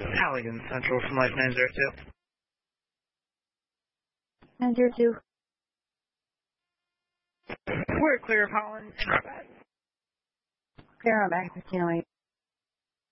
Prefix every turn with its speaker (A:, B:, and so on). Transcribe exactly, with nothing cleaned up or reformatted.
A: Halligan Central from Life nine zero two.
B: nine zero two.
A: We're clear of Holland and Rabat.
B: Clear on back fifteen oh eight.